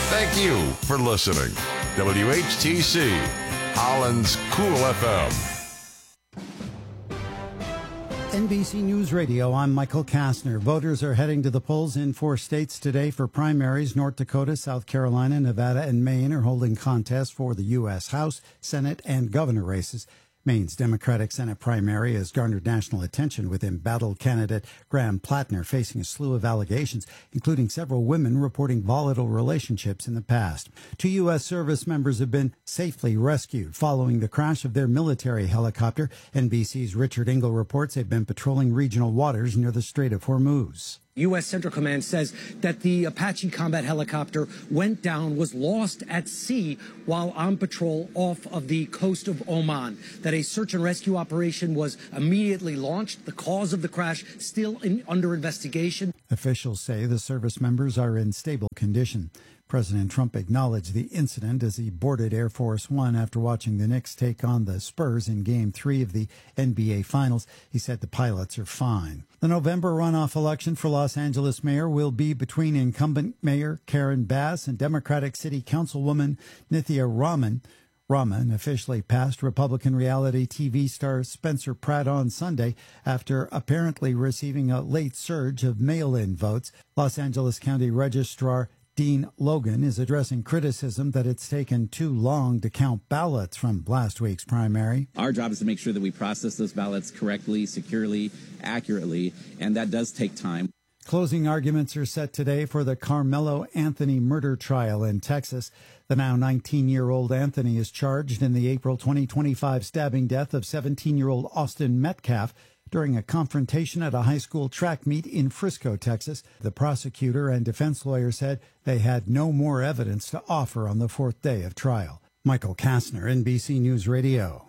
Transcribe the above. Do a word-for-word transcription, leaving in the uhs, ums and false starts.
Thank you for listening. W H T C, Holland's Cool F M. N B C News Radio, I'm Michael Kastner. Voters are heading to the polls in four states today for primaries. North Dakota, South Carolina, Nevada, and Maine are holding contests for the U S House, Senate, and governor races. Maine's Democratic Senate primary has garnered national attention, with embattled candidate Graham Plattner facing a slew of allegations, including several women reporting volatile relationships in the past. Two U S service members have been safely rescued following the crash of their military helicopter. N B C's Richard Engel reports they've been patrolling regional waters near the Strait of Hormuz. U S Central Command says that the Apache combat helicopter went down, was lost at sea while on patrol off of the coast of Oman, that a search and rescue operation was immediately launched. The cause of the crash still in, under investigation. Officials say the service members are in stable condition. President Trump acknowledged the incident as he boarded Air Force One after watching the Knicks take on the Spurs in Game three of the N B A Finals. He said the pilots are fine. The November runoff election for Los Angeles mayor will be between incumbent Mayor Karen Bass and Democratic City Councilwoman Nithya Raman. Raman officially passed Republican reality T V star Spencer Pratt on Sunday after apparently receiving a late surge of mail-in votes. Los Angeles County Registrar Dean Logan is addressing criticism that it's taken too long to count ballots from last week's primary. Our job is to make sure that we process those ballots correctly, securely, accurately, and that does take time. Closing arguments are set today for the Carmelo Anthony murder trial in Texas. The now nineteen-year-old Anthony is charged in the April twenty twenty-five stabbing death of seventeen-year-old Austin Metcalf during a confrontation at a high school track meet in Frisco, Texas. The prosecutor and defense lawyer said they had no more evidence to offer on the fourth day of trial. Michael Kastner, N B C News Radio.